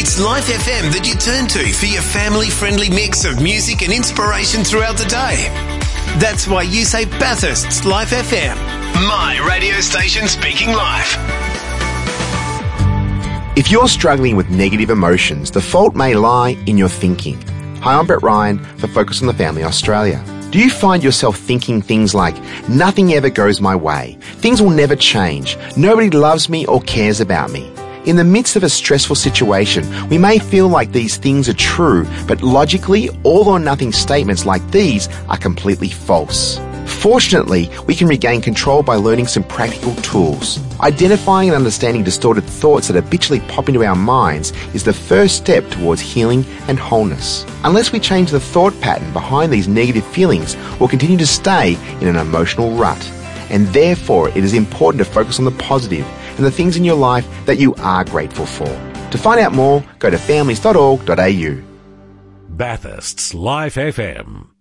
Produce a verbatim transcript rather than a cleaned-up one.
It's Life F M that you turn to for your family-friendly mix of music and inspiration throughout the day. That's why you say Bathurst's Life F M. My radio station speaking life. If you're struggling with negative emotions, the fault may lie in your thinking. Hi, I'm Brett Ryan for Focus on the Family Australia. Do you find yourself thinking things like, nothing ever goes my way, things will never change, nobody loves me or cares about me? In the midst of a stressful situation, we may feel like these things are true, but logically, all or nothing statements like these are completely false. Fortunately, we can regain control by learning some practical tools. Identifying and understanding distorted thoughts that habitually pop into our minds is the first step towards healing and wholeness. Unless we change the thought pattern behind these negative feelings, we'll continue to stay in an emotional rut. And therefore, it is important to focus on the positive and the things in your life that you are grateful for. To find out more, go to families dot org dot a u. Bathurst's Life F M.